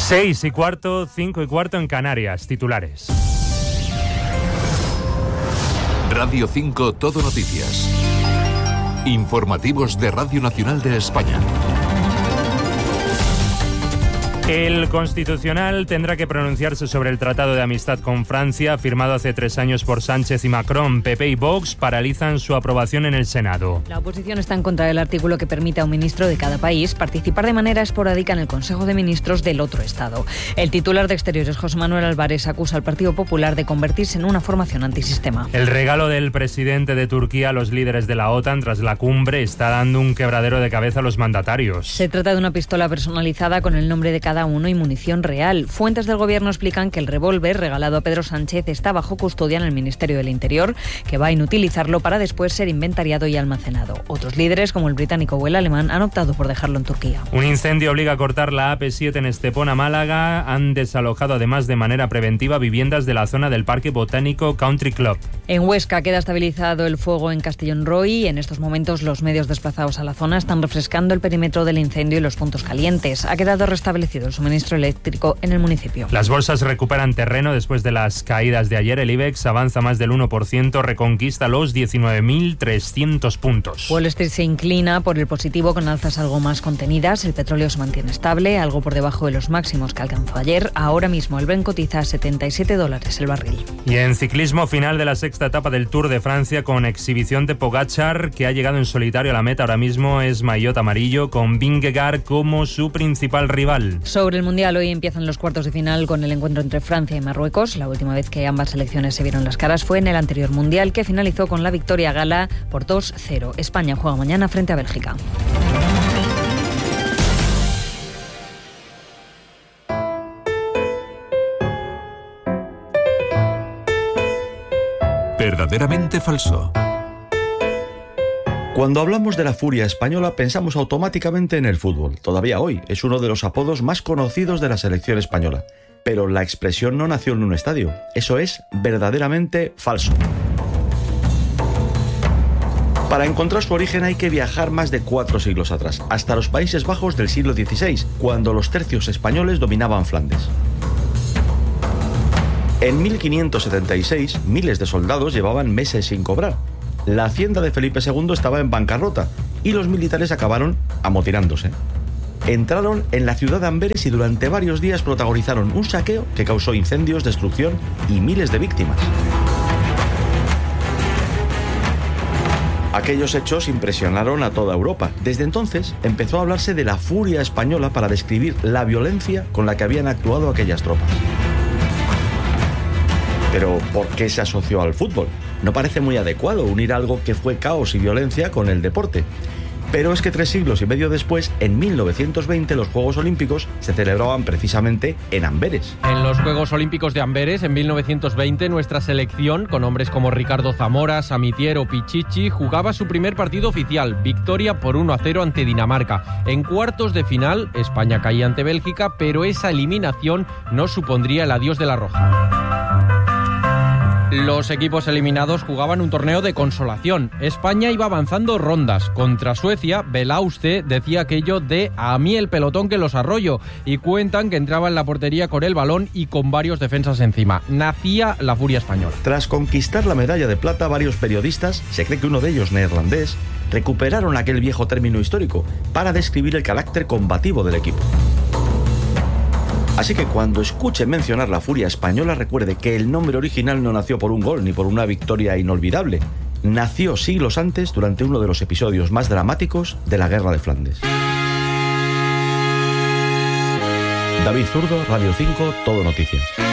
6:15, 5:15 en Canarias. Titulares. Radio 5 Todo Noticias. Informativos de Radio Nacional de España. El Constitucional tendrá que pronunciarse sobre el Tratado de Amistad con Francia, firmado hace 3 años por Sánchez y Macron. PP y Vox paralizan su aprobación en el Senado. La oposición está en contra del artículo que permite a un ministro de cada país participar de manera esporádica en el Consejo de Ministros del otro Estado. El titular de Exteriores, José Manuel Álvarez, acusa al Partido Popular de convertirse en una formación antisistema. El regalo del presidente de Turquía a los líderes de la OTAN tras la cumbre está dando un quebradero de cabeza a los mandatarios. Se trata de una pistola personalizada con el nombre de cada uno y munición real. Fuentes del gobierno explican que el revólver regalado a Pedro Sánchez está bajo custodia en el Ministerio del Interior, que va a inutilizarlo para después ser inventariado y almacenado. Otros líderes, como el británico o el alemán, han optado por dejarlo en Turquía. Un incendio obliga a cortar la AP7 en Estepona, Málaga. Han desalojado además de manera preventiva viviendas de la zona del Parque Botánico Country Club. En Huesca queda estabilizado el fuego en Castellón Roy. En estos momentos los medios desplazados a la zona están refrescando el perímetro del incendio y los puntos calientes. Ha quedado restablecido el suministro eléctrico en el municipio. Las bolsas recuperan terreno después de las caídas de ayer. El IBEX avanza más del 1%, reconquista los 19.300 puntos. Wall Street se inclina por el positivo con alzas algo más contenidas. El petróleo se mantiene estable, algo por debajo de los máximos que alcanzó ayer. Ahora mismo el Brent cotiza a $77 el barril. Y en ciclismo, final de la sexta etapa del Tour de Francia con exhibición de Pogačar, que ha llegado en solitario a la meta. Ahora mismo es maillot amarillo con Vingegaard como su principal rival. Sobre el Mundial, hoy empiezan los cuartos de final con el encuentro entre Francia y Marruecos. La última vez que ambas selecciones se vieron las caras fue en el anterior Mundial, que finalizó con la victoria gala por 2-0. España juega mañana frente a Bélgica. Verdaderamente falso. Cuando hablamos de la furia española pensamos automáticamente en el fútbol. Todavía hoy es uno de los apodos más conocidos de la selección española. Pero la expresión no nació en un estadio. Eso es verdaderamente falso. Para encontrar su origen hay que viajar más de 4 siglos atrás, hasta los Países Bajos del siglo XVI, cuando los tercios españoles dominaban Flandes. En 1576, miles de soldados llevaban meses sin cobrar. La hacienda de Felipe II estaba en bancarrota y los militares acabaron amotinándose. Entraron en la ciudad de Amberes y durante varios días protagonizaron un saqueo que causó incendios, destrucción y miles de víctimas. Aquellos hechos impresionaron a toda Europa. Desde entonces empezó a hablarse de la furia española para describir la violencia con la que habían actuado aquellas tropas. Pero, ¿por qué se asoció al fútbol? No parece muy adecuado unir algo que fue caos y violencia con el deporte. Pero es que 3 siglos y medio después, en 1920, los Juegos Olímpicos se celebraban precisamente en Amberes. En los Juegos Olímpicos de Amberes, en 1920, nuestra selección, con hombres como Ricardo Zamora, Samitier o Pichichi, jugaba su primer partido oficial, victoria por 1-0 ante Dinamarca. En cuartos de final, España caía ante Bélgica, pero esa eliminación no supondría el adiós de la Roja. Los equipos eliminados jugaban un torneo de consolación. España iba avanzando rondas. Contra Suecia, Belauste decía aquello de "a mí el pelotón que los arrollo", y cuentan que entraba en la portería con el balón y con varios defensas encima. Nacía la furia española. Tras conquistar la medalla de plata, varios periodistas, se cree que uno de ellos neerlandés, recuperaron aquel viejo término histórico para describir el carácter combativo del equipo. Así que cuando escuche mencionar la furia española, recuerde que el nombre original no nació por un gol ni por una victoria inolvidable. Nació siglos antes, durante uno de los episodios más dramáticos de la Guerra de Flandes. David Zurdo, Radio 5, Todo Noticias.